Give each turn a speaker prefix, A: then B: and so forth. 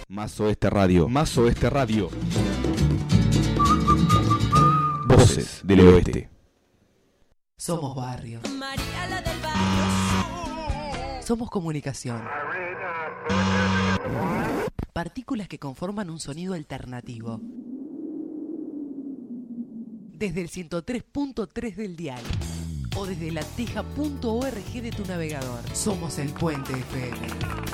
A: Más Oeste Radio. Más Oeste Radio. Voces del Oeste.
B: Somos barrio. María la del barrio. Somos comunicación. Partículas que conforman un sonido alternativo. Desde el 103.3 del dial o desde lateja.org de tu navegador. Somos el Puente FM.